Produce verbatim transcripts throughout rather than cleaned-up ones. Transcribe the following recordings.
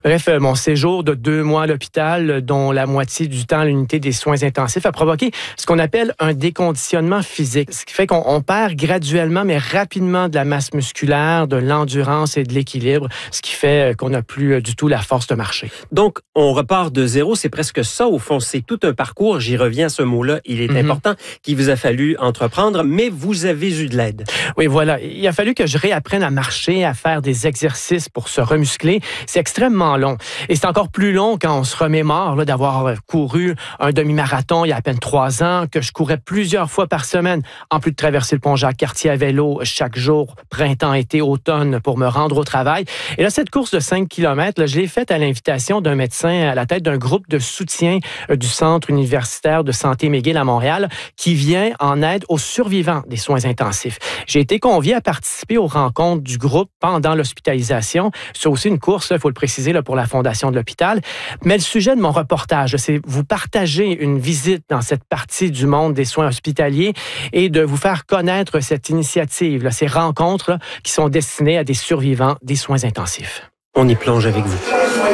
Bref, mon séjour de deux mois à l'hôpital, dont la moitié du temps à l'unité des soins intensifs, a provoqué ce qu'on appelle un déconditionnement physique. Ce qui fait qu'on on perd graduellement, mais rapidement, de la masse musculaire, de l'endurance et de l'équilibre, ce qui fait qu'on n'a plus du tout la force de marcher. Donc, on repart de zéro. C'est presque ça, au fond. C'est tout un parcours. J'y reviens à ce mot-là. Il est mm-hmm. important qu'il vous a fallu entreprendre, mais vous avez eu de l'aide. Oui, voilà. Il a fallu que je réapprenne à marcher, à faire des exercices pour se remuscler. C'est extrêmement long. Et c'est encore plus long quand on se remémore là, d'avoir couru un demi-marathon il y a à peine trois ans, que je courais plusieurs fois par semaine, en plus de traverser le pont Jacques-Cartier à vélo chaque jour, printemps, été, automne, pour me rendre au travail. Et là, cette course de cinq kilomètres, là, je l'ai faite à l'invitation d'un médecin à la tête d'un groupe de soutien du Centre universitaire de santé McGill à Montréal, qui vient en aide aux survivants des soins intensifs. J'ai été convié à participer aux rencontres du groupe pendant l'hospitalisation. C'est aussi une course, il faut le préciser, là, pour la Fondation de l'hôpital. Mais le sujet de mon reportage, c'est vous partager une visite dans cette partie du monde des soins hospitaliers et de vous faire connaître cette initiative, là, ces rencontres là, qui sont destinées à des survivants des soins intensifs. On y plonge avec vous.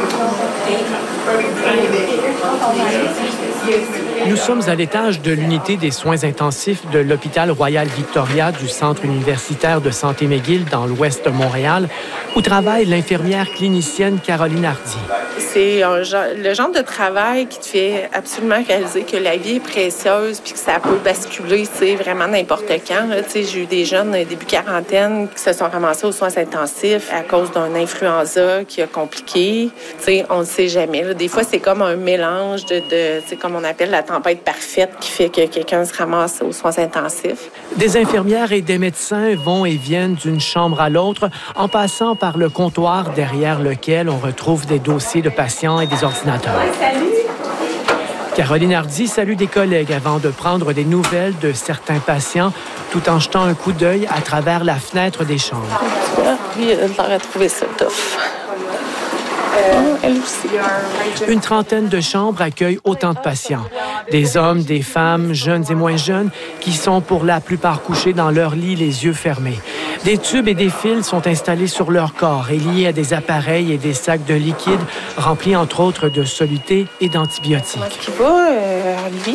Nous sommes à l'étage de l'unité des soins intensifs de l'hôpital Royal Victoria du Centre universitaire de santé McGill dans l'ouest de Montréal, où travaille l'infirmière clinicienne Caroline Hardy. C'est un genre, le genre de travail qui te fait absolument réaliser que la vie est précieuse puis que ça peut basculer, tu sais, vraiment n'importe quand. Là, tu sais, j'ai eu des jeunes début quarantaine qui se sont ramassés aux soins intensifs à cause d'un influenza qui a compliqué. Tu sais, on ne sait jamais. Là. Des fois, c'est comme un mélange de, de tu sais, comme on appelle la tempête parfaite qui fait que quelqu'un se ramasse aux soins intensifs. Des infirmières et des médecins vont et viennent d'une chambre à l'autre en passant par le comptoir derrière lequel on retrouve des dossiers de patients et des ordinateurs. Salut! Caroline Hardy salue des collègues avant de prendre des nouvelles de certains patients tout en jetant un coup d'œil à travers la fenêtre des chambres. Lui, elle aurait trouvé ça tough. Oh, elle aussi. Une trentaine de chambres accueillent autant de patients. Des hommes, des femmes, jeunes et moins jeunes, qui sont pour la plupart couchés dans leur lit, les yeux fermés. Des tubes et des fils sont installés sur leur corps et liés à des appareils et des sacs de liquide remplis entre autres de solutés et d'antibiotiques. Qui va, euh, lui?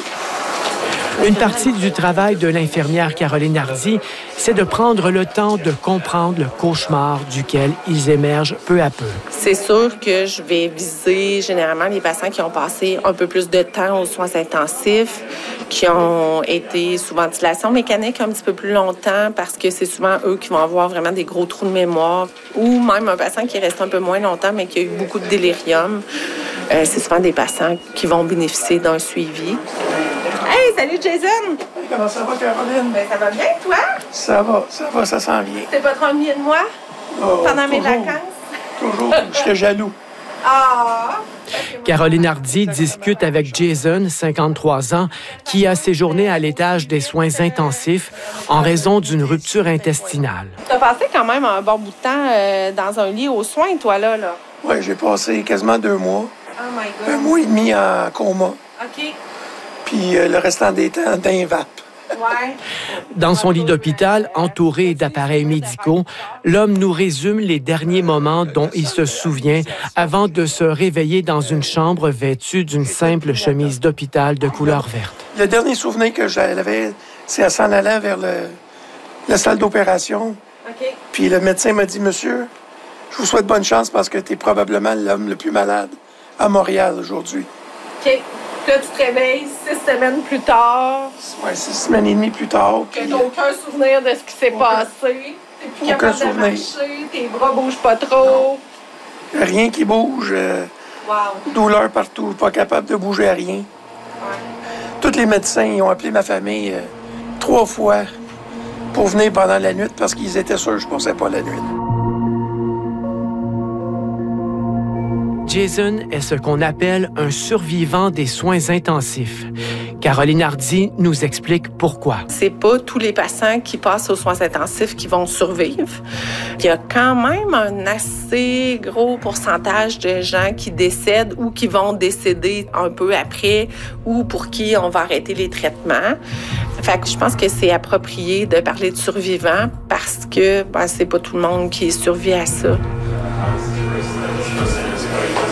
Une partie du travail de l'infirmière Caroline Hardy, c'est de prendre le temps de comprendre le cauchemar duquel ils émergent peu à peu. C'est sûr que je vais viser généralement les patients qui ont passé un peu plus de temps aux soins intensifs, qui ont été sous ventilation mécanique un petit peu plus longtemps parce que c'est souvent eux qui vont avoir vraiment des gros trous de mémoire, ou même un patient qui reste un peu moins longtemps mais qui a eu beaucoup de délirium. Euh, c'est souvent des patients qui vont bénéficier d'un suivi. Hey, salut Jason! Hey, comment ça va, Caroline? Ben, ça va bien, toi? Ça va, ça va, ça s'en vient. T'es pas trop ennuyé de moi oh, pendant mes toujours, vacances? Toujours, je serais jaloux. Ah! Caroline Hardy discute avec Jason, cinquante-trois ans, qui a séjourné à l'étage des soins intensifs en raison d'une rupture intestinale. T'as passé quand même un bon bout de temps euh, dans un lit aux soins, toi, là? là. Oui, j'ai passé quasiment deux mois. Oh my God! Un mois et demi en coma. OK. Puis euh, le restant des temps d'un vape. Ouais. Dans son lit d'hôpital, entouré d'appareils médicaux, l'homme nous résume les derniers moments dont il se souvient avant de se réveiller dans une chambre vêtue d'une simple chemise d'hôpital de couleur verte. Le dernier souvenir que j'avais, c'est en s'en allant vers le, la salle d'opération. OK. Puis le médecin m'a dit, monsieur, je vous souhaite bonne chance parce que tu es probablement l'homme le plus malade à Montréal aujourd'hui. OK. Là, tu te réveilles six semaines plus tard. Oui, six semaines et demie plus tard. Que t'as aucun souvenir de ce qui s'est passé. T'es plus aucun capable souvenir. de marcher, tes bras bougent pas trop. Non. Rien qui bouge. Euh, wow. Douleur partout, pas capable de bouger à rien. Ouais. Tous les médecins ils ont appelé ma famille euh, trois fois pour venir pendant la nuit parce qu'ils étaient sûrs que je ne passais pas la nuit. Jason est ce qu'on appelle un survivant des soins intensifs. Caroline Hardy nous explique pourquoi. C'est pas tous les patients qui passent aux soins intensifs qui vont survivre. Il y a quand même un assez gros pourcentage de gens qui décèdent ou qui vont décéder un peu après ou pour qui on va arrêter les traitements. Fait que je pense que c'est approprié de parler de survivants parce que ben, c'est pas tout le monde qui survit à ça.